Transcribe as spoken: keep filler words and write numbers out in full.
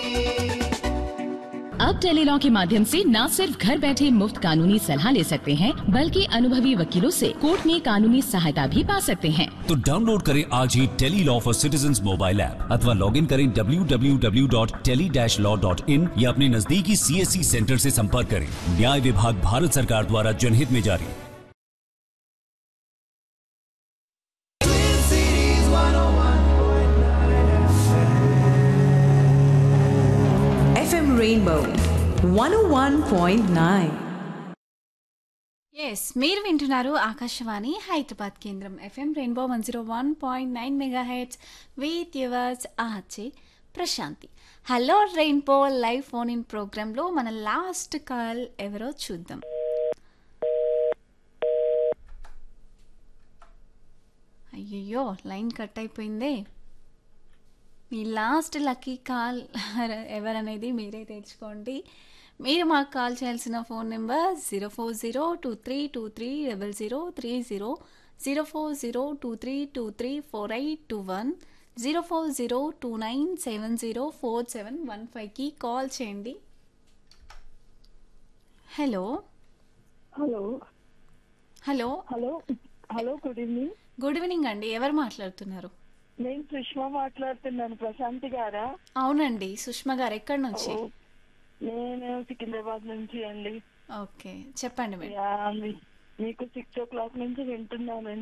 अब टेलीलॉ के माध्यम से न सिर्फ घर बैठे मुफ्त कानूनी सलाह ले सकते हैं, बल्कि अनुभवी वकीलों से कोर्ट में कानूनी सहायता भी पा सकते हैं। तो डाउनलोड करें आज ही Tele-Law for citizens mobile app अथवा लॉग इन करें W W W dot tele dash law dot in या अपने नजदीकी सी एस सी सेंटर से संपर्क करें। न्याय विभाग भारत सरकार द्वारा जनहित में जारी। Rainbow one oh one point nine. Yes మీరు వింటున్నారు ఆకాశవాణి హైదరాబాద్ కేంద్రం FM rainbow one zero one point nine mega heads with yours ఆచే Prashanti. Hello rainbow live phone in ప్రోగ్రాంలో మన లాస్ట్ కాల్ ఎవరో చూద్దాం. అయ్యయ్యో లైన్ కట్ అయిపోయిందే. మీ లాస్ట్ లక్కీ కాల్ ఎవరనేది మీరే తెచ్చుకోండి. మీరు మాకు కాల్ చేయాల్సిన phone number zero four zero two three two three double zero three zero zero four zero two three two three four eight two one zero four zero two nine seven zero four seven one ఫైవ్కి call చేయండి. Hello hello hello hello hello good evening. Good evening అండి. ఎవరు మాట్లాడుతున్నారు? నేను సుష్మా మాట్లాడుతున్నాను. ప్రశాంతి గారా? అవునండి సుష్మా గారు. ఎక్కడి నుంచి? నేను సికింద్రాబాద్ నుంచి అండి. ఓకే చెప్పండి మేడం. మీకు సిక్స్ ఓ క్లాక్ నుంచి వింటున్నాను.